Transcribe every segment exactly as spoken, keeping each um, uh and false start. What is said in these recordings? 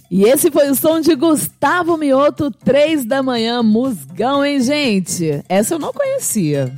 E esse foi o som de Gustavo Mioto, três da manhã, musgão, hein, gente? Essa eu não conhecia.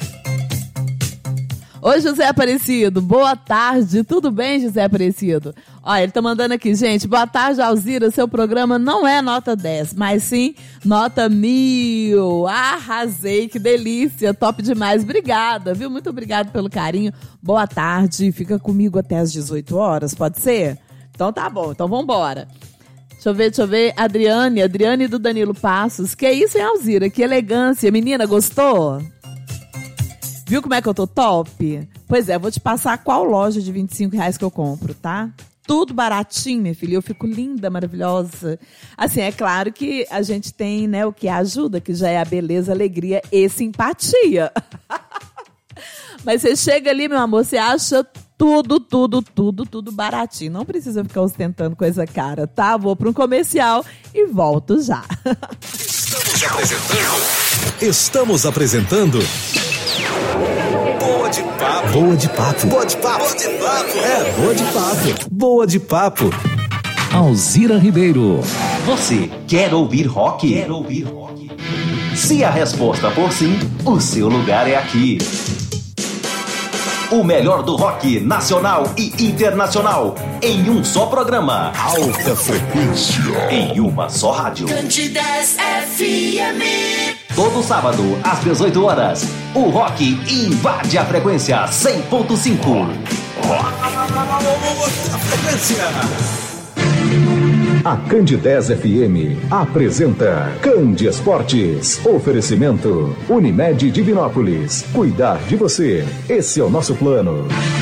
Oi, José Aparecido, boa tarde, tudo bem, José Aparecido? Olha, ele tá mandando aqui, gente, boa tarde, Alzira, seu programa não é nota dez, mas sim nota mil. Arrasei, que delícia, top demais, obrigada, viu? Muito obrigado pelo carinho, boa tarde, fica comigo até às dezoito horas, pode ser? Então tá bom, então vambora. Deixa eu ver, deixa eu ver, Adriane, Adriane do Danilo Passos, que isso, hein, Alzira, que elegância, menina, gostou? Viu como é que eu tô top? Pois é, vou te passar qual loja de vinte e cinco reais que eu compro, tá? Tudo baratinho, minha filha. Eu fico linda, maravilhosa. Assim, é claro que a gente tem, né, o que ajuda, que já é a beleza, alegria e simpatia. Mas você chega ali, meu amor, você acha tudo, tudo, tudo, tudo baratinho. Não precisa ficar ostentando coisa cara, tá? Vou para um comercial e volto já. Estamos apresentando... Estamos apresentando... Boa de papo. Boa de papo. Boa de papo. Boa de papo. É, boa de papo. Boa de papo. Alzira Ribeiro. Você quer ouvir rock? Quer ouvir rock? Se a resposta for sim, o seu lugar é aqui. O melhor do rock nacional e internacional em um só programa. Alta frequência. Em uma só rádio. Candidez F M. Todo sábado, às dezoito horas, o rock invade a frequência cem ponto cinco. Alta frequência. A Candidez F M apresenta Candi Esportes. Oferecimento Unimed Divinópolis. Cuidar de você. Esse é o nosso plano.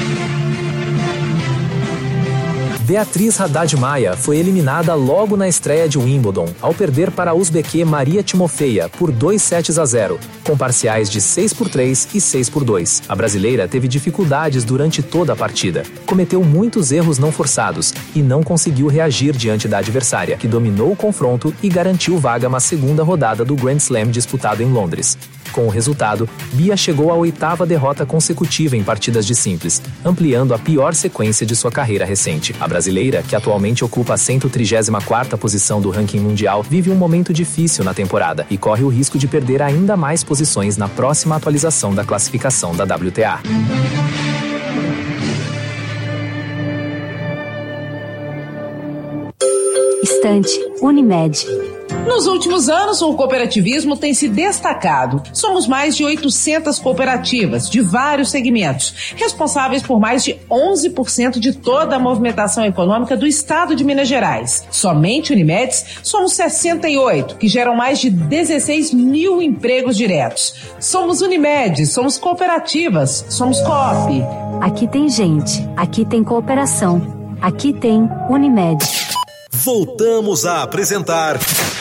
Beatriz Haddad Maia foi eliminada logo na estreia de Wimbledon, ao perder para a uzbeque Maria Timofeia por dois sets a zero, com parciais de seis por três e seis por dois. A brasileira teve dificuldades durante toda a partida, cometeu muitos erros não forçados e não conseguiu reagir diante da adversária, que dominou o confronto e garantiu vaga na segunda rodada do Grand Slam disputado em Londres. Com o resultado, Bia chegou à oitava derrota consecutiva em partidas de simples, ampliando a pior sequência de sua carreira recente. A brasileira, que atualmente ocupa a cento e trigésima quarta posição do ranking mundial, vive um momento difícil na temporada e corre o risco de perder ainda mais posições na próxima atualização da classificação da W T A. Estante Unimed. Nos últimos anos, o cooperativismo tem se destacado. Somos mais de oitocentas cooperativas, de vários segmentos, responsáveis por mais de onze por cento de toda a movimentação econômica do estado de Minas Gerais. Somente Unimedes, somos sessenta e oito, que geram mais de dezesseis mil empregos diretos. Somos Unimed, somos cooperativas, somos Coop. Aqui tem gente, aqui tem cooperação, aqui tem Unimed. Voltamos a apresentar...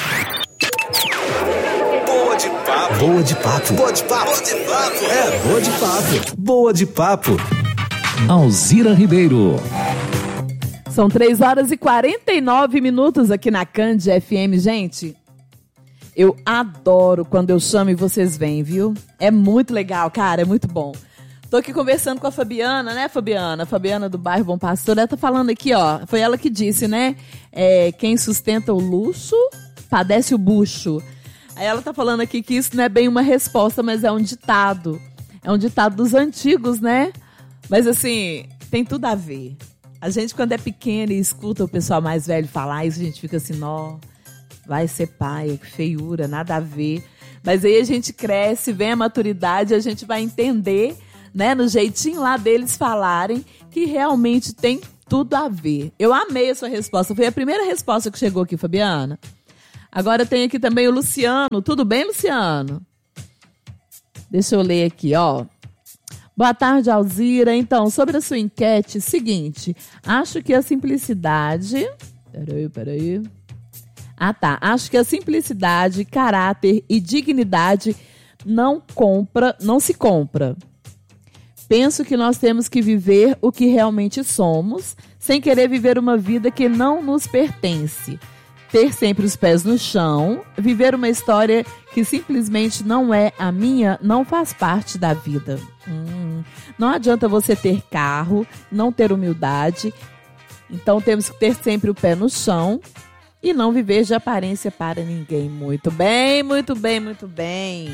Boa de papo. Boa de papo. Boa de papo. Boa de papo. É, boa de papo. Boa de papo. Alzira Ribeiro. São três horas e quarenta e nove minutos aqui na Candi F M, gente. Eu adoro quando eu chamo e vocês vêm, viu? É muito legal, cara, é muito bom. Tô aqui conversando com a Fabiana, né, Fabiana? Fabiana do bairro Bom Pastor. Ela tá falando aqui, ó, foi ela que disse, né? É, quem sustenta o luxo, padece o bucho. Aí ela tá falando aqui que isso não é bem uma resposta, mas é um ditado. É um ditado dos antigos, né? Mas assim, tem tudo a ver. A gente, quando é pequena e escuta o pessoal mais velho falar isso, a gente fica assim, nó, vai ser pai, que feiura, nada a ver. Mas aí a gente cresce, vem a maturidade, a gente vai entender, né, no jeitinho lá deles falarem, que realmente tem tudo a ver. Eu amei a sua resposta. Foi a primeira resposta que chegou aqui, Fabiana. Agora tem aqui também o Luciano. Tudo bem, Luciano? Deixa eu ler aqui, ó. Boa tarde, Alzira. Então, sobre a sua enquete, seguinte. Acho que a simplicidade... Peraí, peraí. Ah, tá. Acho que a simplicidade, caráter e dignidade não compra, não se compra. Penso que nós temos que viver o que realmente somos, sem querer viver uma vida que não nos pertence. Ter sempre os pés no chão, viver uma história que simplesmente não é a minha, não faz parte da vida. Hum, não adianta você ter carro, não ter humildade. Então temos que ter sempre o pé no chão e não viver de aparência para ninguém. Muito bem, muito bem, muito bem.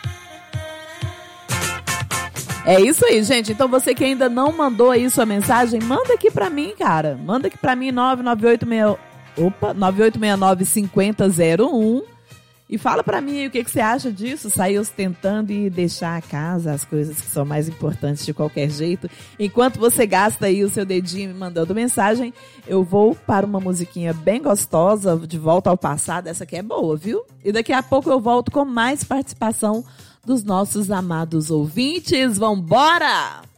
É isso aí, gente. Então você que ainda não mandou aí sua mensagem, manda aqui pra mim, cara. Manda aqui pra mim, nove nove oito seis... Opa, nove oito seis nove, cinco zero zero um. E fala pra mim aí o que, que você acha disso. Sair ostentando e deixar a casa, as coisas que são mais importantes de qualquer jeito. Enquanto você gasta aí o seu dedinho me mandando mensagem, eu vou para uma musiquinha bem gostosa, de volta ao passado. Essa aqui é boa, viu? E daqui a pouco eu volto com mais participação dos nossos amados ouvintes. Vambora!